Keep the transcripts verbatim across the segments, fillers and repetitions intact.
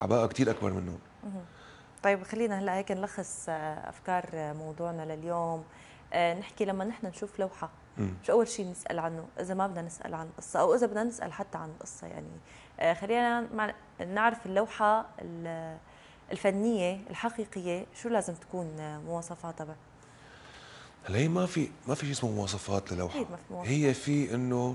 عباءة كتير أكبر منهم. طيب خلينا هلا هيك نلخص أفكار موضوعنا لليوم. نحكي لما نحن نشوف لوحة مم. شو أول شيء نسأل عنه إذا ما بدنا نسأل عن القصة، أو إذا بدنا نسأل حتى عن القصة. يعني خلينا نعرف اللوحة الفنية الحقيقية شو لازم تكون مواصفاتها بقى. هلا هي ما في ما في شيء اسمه مواصفات للوحة. أكيد ما في مواصفات. هي في إنه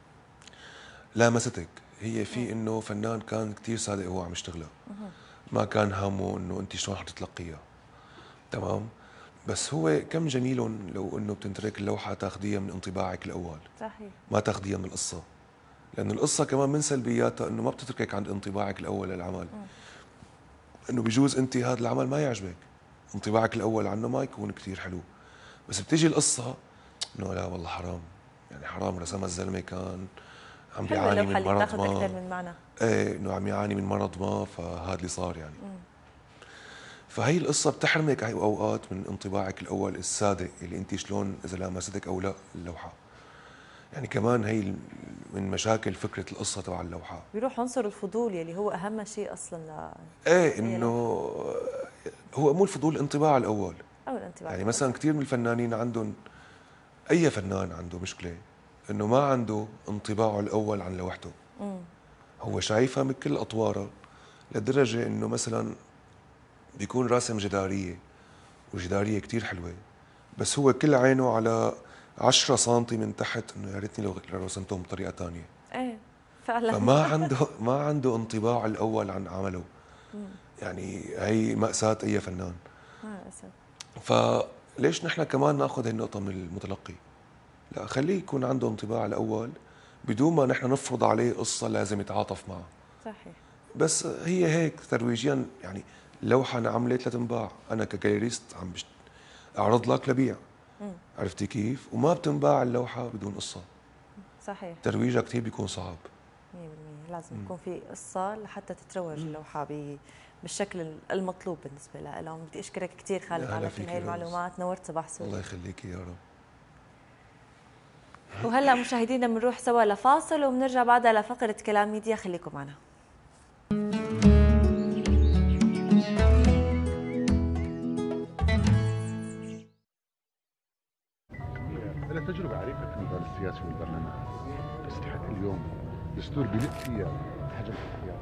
لامستك، هي في إنه فنان كان كتير صادق هو عم يشتغله، ما كان هامه إنه أنت شلون حتتلقيها. تمام. بس هو كم جميل لو إنه بتنترك اللوحة تاخديها من انطباعك الأول. صحيح. ما تاخديها من القصة، لأن القصة كمان من سلبياتها إنه ما بتتركك عند انطباعك الأول للعمل. إنه بيجوز أنت هذا العمل ما يعجبك، انطباعك الأول عنه ما يكون كتير حلو، بس بتيجي القصة إنه لا والله حرام، يعني حرام رسمها الزلمة كان عم بيعاني من مرض تاخذ ما. أكثر من معنى. ايه انه عم يعاني من مرض ما، فهذا اللي صار يعني. مم. فهي القصة بتحرمك اوقات من انطباعك الاول الصادق اللي انت شلون اذا لامستك او لا اللوحة. يعني كمان هي من مشاكل فكرة القصة تبع اللوحة، بيروح عنصر الفضول يلي هو اهم شيء اصلا. ل... ايه انه هو مو الفضول، الانطباع الاول او الانطباع. يعني مثلا كثير من الفنانين عندهم، اي فنان عنده مشكلة انه ما عنده انطباعه الاول عن لوحته. مم. هو شايفها من كل اطوارها، لدرجة انه مثلا بيكون راسم جدارية وجدارية كتير حلوة، بس هو كل عينه على عشرة سنتي من تحت، انه يا ريتني لو رسمتهم بطريقة ثانية. ايه فعلا. فما عنده ما عنده انطباع الاول عن عمله. مم. يعني هي مأساة اي فنان. مأساة. فليش نحن كمان ناخذ هي النقطة من المتلقي؟ لا، خليه يكون عنده انطباع الاول بدون ما نحن نفرض عليه قصة لازم يتعاطف معها. صحيح. بس هي هيك ترويجيا، يعني لوحة انعملت لتنباع، أنا كجاليريست عم بشت... أعرض لك لبيع. مم. عرفتي كيف؟ وما بتنباع اللوحة بدون قصة. صحيح. ترويجها كثير بيكون صعب. مية بالمية لازم يكون في قصة لحتى تتروج اللوحة ب... بالشكل المطلوب بالنسبة لها. بدي أشكرك كثير خالد على كل هاي المعلومات، نورت صباح سوريا. الله يخليكي يا رب. وهلا مشاهدينا بنروح سوا لفاصل وبنرجع بعدها لفقرة كلام ميديا، خليكم معنا. أنا تجربة عريقة في المجال السياسي والبرلمان، تستحق اليوم دستور بيلق فيها حجم الاختيار.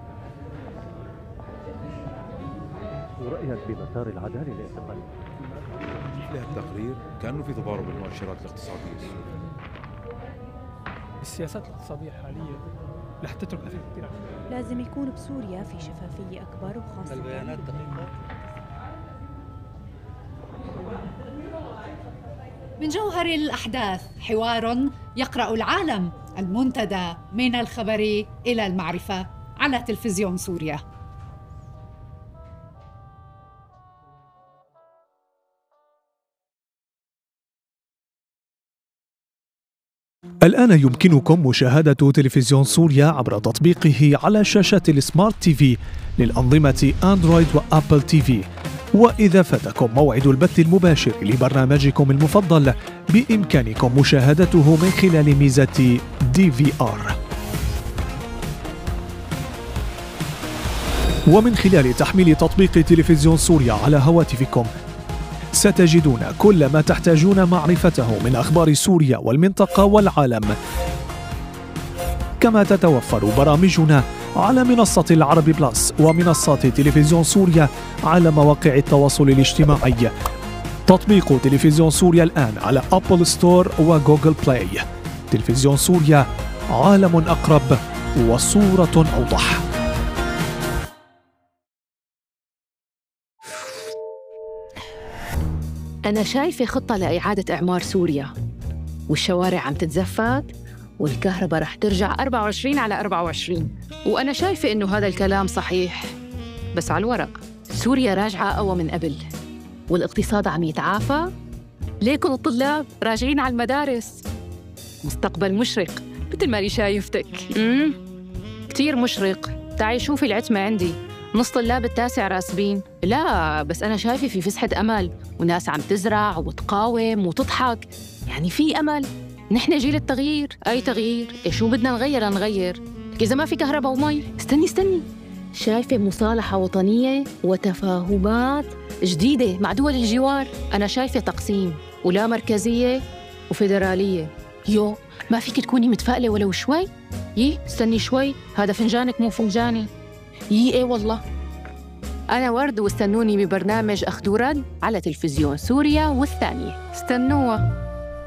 ورأيك بمسار العدالة الاعتقالية؟ له التقرير كأنه في تضارب بالمؤشرات الاقتصادية السورية. السياسات الاقتصادية الحالية رح تترك أثر كثير. لازم يكون بسوريا في شفافية أكبر، وخاصة البيانات دقيقة. من جوهر الأحداث حوار يقرأ العالم، المنتدى من الخبر إلى المعرفة على تلفزيون سوريا. الآن يمكنكم مشاهدة تلفزيون سوريا عبر تطبيقه على شاشة السمارت تي في للأنظمة أندرويد وأبل تي في. وإذا فاتكم موعد البث المباشر لبرنامجكم المفضل بإمكانكم مشاهدته من خلال ميزة دي في آر. ومن خلال تحميل تطبيق تلفزيون سوريا على هواتفكم ستجدون كل ما تحتاجون معرفته من أخبار سوريا والمنطقة والعالم. كما تتوفر برامجنا على منصة العرب بلس ومنصات تلفزيون سوريا على مواقع التواصل الاجتماعي. تطبيق تلفزيون سوريا الآن على أبل ستور وجوجل بلاي. تلفزيون سوريا، عالم أقرب وصورة أوضح. أنا شايفة خطة لإعادة إعمار سوريا، والشوارع عم تتزفت والكهرباء رح ترجع أربعة وعشرين على أربعة وعشرين. وأنا شايفة إنه هذا الكلام صحيح، بس على الورق سوريا راجعة أقوى من قبل، والاقتصاد عم يتعافى. ليكن الطلاب راجعين على المدارس. مستقبل مشرق مثل ما لي شايفتك. امم كتير مشرق. تعي شوفي العتمة عندي، نص طلاب التاسع راسبين. لا بس أنا شايفة في فسحة أمل، وناس عم تزرع وتقاوم وتضحك. يعني في أمل. نحن جيل التغيير. أي تغيير؟ إيه شو بدنا نغير نغير؟ إذا ما في كهرباء ومي. استني استني شايفة مصالحة وطنية وتفاهمات جديدة مع دول الجوار. أنا شايفة تقسيم ولا مركزية وفيدرالية. يو ما فيك تكوني متفائلة ولو شوي؟ يي استني شوي، هذا فنجانك مو فنجاني. يي ايه والله. أنا ورد واستنوني ببرنامج أخذ ورد على تلفزيون سوريا والثانية، استنوها.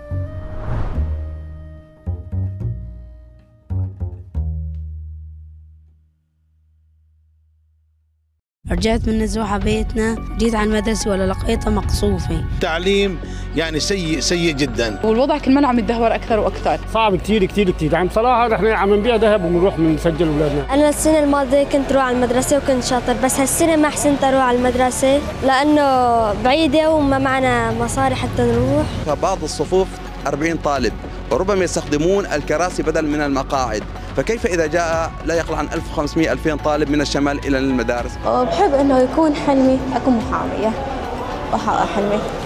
رجعت من نزوحة بيتنا، جيت على المدرسة ولا لقيتها مقصوفة. تعليم يعني سيء سيء جدا، والوضع كل ما عم يتدهور أكثر وأكثر. صعب كثير كثير كثير. يعني بصراحة نحن عم نبيع ذهب وبنروح بنسجل أولادنا. أنا السنة الماضية كنت أروح على المدرسة وكنت شاطر، بس هالسنة ما حسنت أروح على المدرسة لأنه بعيدة وما معنا مصاري حتى نروح. فبعض الصفوف أربعين طالب وربما يستخدمون الكراسي بدل من المقاعد، فكيف إذا جاء لا يقل عن ألف وخمسمئة ألفين طالب من الشمال إلى المدارس؟ بحب إنه يكون حلمي أكون محامية وأحقق حلمي.